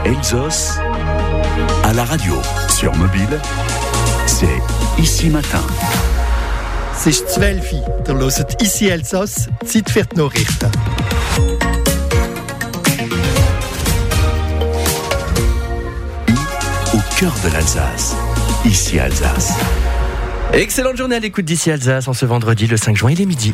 Elsos à la radio, sur mobile, c'est Ici Matin. Es ist 12 Uhr. Ihr hört «Ici Elsass», Zeit für die Nachrichten. Au cœur de l'Alsace, Ici Alsace. Excellente journée à l'écoute d'Ici Alsace en ce vendredi le 5 juin, il est midi.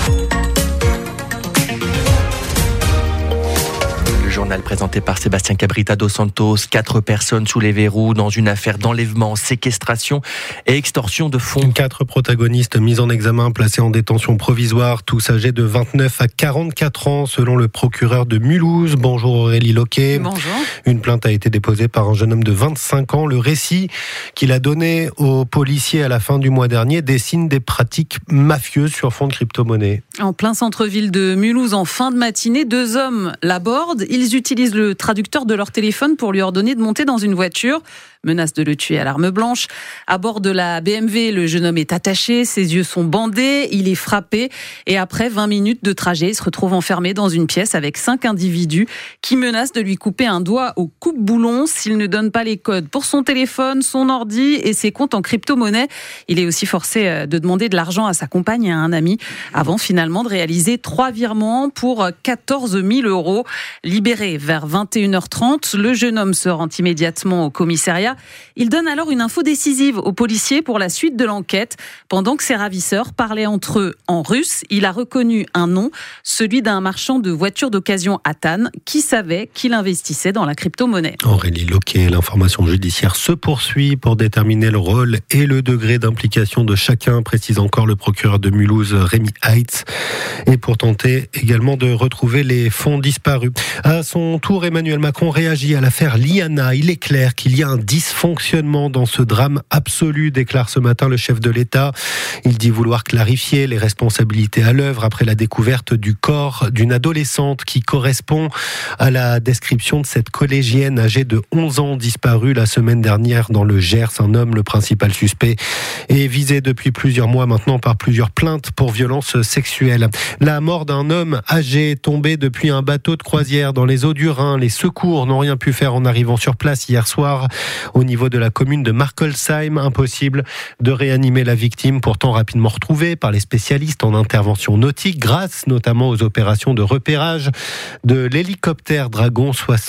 Journal présenté par Sébastien Cabrita dos Santos. 4 personnes sous les verrous dans une affaire d'enlèvement, séquestration et extorsion de fonds. 4 protagonistes mis en examen, placés en détention provisoire, tous âgés de 29 à 44 ans, selon le procureur de Mulhouse. Bonjour Aurélie Loquet. Bonjour. Une plainte a été déposée par un jeune homme de 25 ans. Le récit qu'il a donné aux policiers à la fin du mois dernier dessine des pratiques mafieuses sur fond de crypto-monnaie. En plein centre-ville de Mulhouse, en fin de matinée, 2 hommes l'abordent. Ils utilisent le traducteur de leur téléphone pour lui ordonner de monter dans une voiture. Menace de le tuer à l'arme blanche. À bord de la BMW, le jeune homme est attaché, ses yeux sont bandés, il est frappé et après 20 minutes de trajet, il se retrouve enfermé dans une pièce avec 5 individus qui menacent de lui couper un doigt au coupe-boulon s'il ne donne pas les codes pour son téléphone, son ordi et ses comptes en crypto-monnaie. Il est aussi forcé de demander de l'argent à sa compagne et à un ami avant finalement de réaliser 3 virements pour 14 000 €. Libéré vers 21h30, le jeune homme se rend immédiatement au commissariat. Il donne alors une info décisive aux policiers pour la suite de l'enquête. Pendant que ses ravisseurs parlaient entre eux en russe, il a reconnu un nom, celui d'un marchand de voitures d'occasion à Tannes, qui savait qu'il investissait dans la crypto-monnaie. Aurélie Loquet, l'information judiciaire se poursuit pour déterminer le rôle et le degré d'implication de chacun, précise encore le procureur de Mulhouse, Rémi Heitz, et pour tenter également de retrouver les fonds disparus. À son tour, Emmanuel Macron réagit à l'affaire Liana. Il est clair qu'il y a un dysfonctionnement dans ce drame absolu, déclare ce matin le chef de l'État. Il dit vouloir clarifier les responsabilités à l'œuvre après la découverte du corps d'une adolescente qui correspond à la description de cette collégienne âgée de 11 ans disparue la semaine dernière dans le Gers. Un homme, le principal suspect, est visé depuis plusieurs mois maintenant par plusieurs plaintes pour violences sexuelles. La mort d'un homme âgé tombé depuis un bateau de croisière dans les eaux du Rhin. Les secours n'ont rien pu faire en arrivant sur place hier soir. Au niveau de la commune de Markolsheim, impossible de réanimer la victime, pourtant rapidement retrouvée par les spécialistes en intervention nautique, grâce notamment aux opérations de repérage de l'hélicoptère Dragon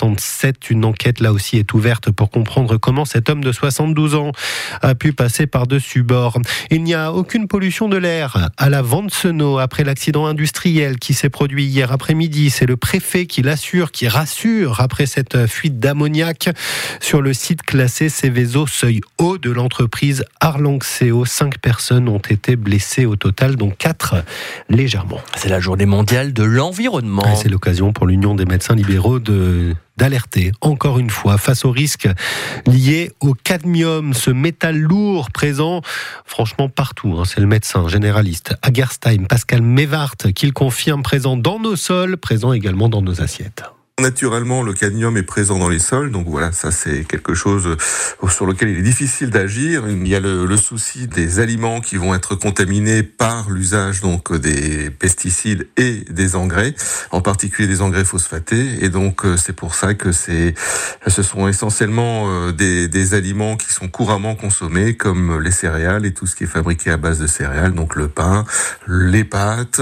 67. Une enquête là aussi est ouverte pour comprendre comment cet homme de 72 ans a pu passer par-dessus bord. Il n'y a aucune pollution de l'air à la Vansenau après l'accident industriel qui s'est produit hier après-midi. C'est le préfet qui l'assure, qui rassure après cette fuite d'ammoniac sur le site classé Céveso seuil haut de l'entreprise Arlanxeo. 5 personnes ont été blessées au total, dont 4 légèrement. C'est la journée mondiale de l'environnement. Et c'est l'occasion pour l'Union des médecins libéraux d'alerter encore une fois face aux risques liés au cadmium, ce métal lourd présent franchement partout. C'est le médecin généraliste à Gerstheim, Pascal Mewart, qui le confirme, présent dans nos sols, présent également dans nos assiettes. Naturellement, le cadmium est présent dans les sols, donc voilà, ça c'est quelque chose sur lequel il est difficile d'agir. Il y a le souci des aliments qui vont être contaminés par l'usage donc des pesticides et des engrais, en particulier des engrais phosphatés, et donc c'est pour ça que ce sont essentiellement des aliments qui sont couramment consommés, comme les céréales et tout ce qui est fabriqué à base de céréales, donc le pain, les pâtes,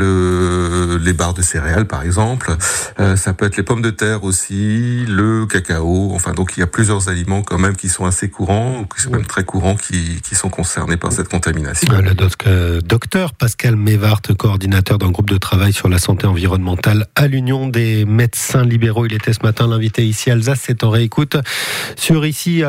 les barres de céréales par exemple, ça peut être les pommes de terre aussi, le cacao, enfin donc il y a plusieurs aliments quand même qui sont assez courants, ou qui sont même très courants, qui sont concernés par cette contamination. Le docteur Pascal Mewart, coordinateur d'un groupe de travail sur la santé environnementale à l'Union des médecins libéraux. Il était ce matin l'invité Ici Alsace, c'est en réécoute sur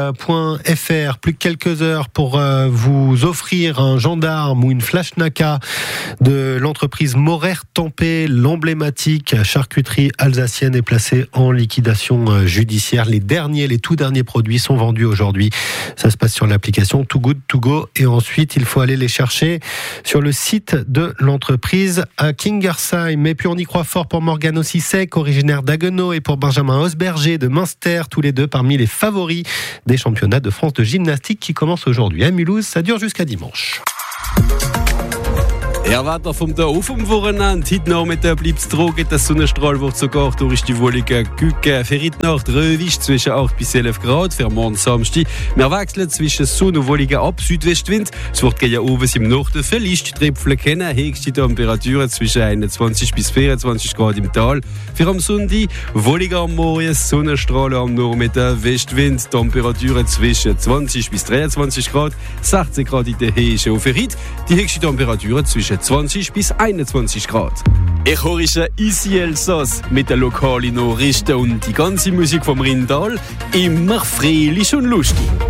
ici.fr. Plus que quelques heures pour vous offrir un gendarme ou une flash naka de l'entreprise Morer-Tempé, l'emblématique charcuterie alsacienne est placée en liquidation judiciaire. Les tout derniers produits sont vendus aujourd'hui. Ça se passe sur l'application Too Good To Go et ensuite il faut aller les chercher sur le site de l'entreprise à Kingersheim. Et puis on y croit fort pour Morgane Ossisek, originaire d'Haguenau, et pour Benjamin Osberger de Münster, tous les deux parmi les favoris des championnats de France de gymnastique qui commencent aujourd'hui à Mulhouse. Ça dure jusqu'à dimanche. Ja, Wetter vom da auf dem Wochenende. Heute Nachmittag bleibt es trocken. Der Sonnenstrahl wird sogar durch die wollige Küche. Für heute Nacht röwisch zwischen 8 bis 11 Grad. Für morgen Samstag. Wir wechseln zwischen Sonne und wollige ab Südwestwind. Es wird ja oben im Norden vielleicht Tröpfchen kennen. Höchste Temperaturen zwischen 21 bis 24 Grad im Tal. Für am Sonntag wollige am Morgen, Sonnenstrahl am Nachmittag, Westwind. Temperaturen zwischen 20 bis 23 Grad. 16 Grad in der Höhe. Und für heute die höchste Temperaturen zwischen 20 bis 21 Grad. Ich höre Ici Elsass mit der lokalen Nachrichten und die ganze Musik vom Rindal. Immer fröhlich und lustig.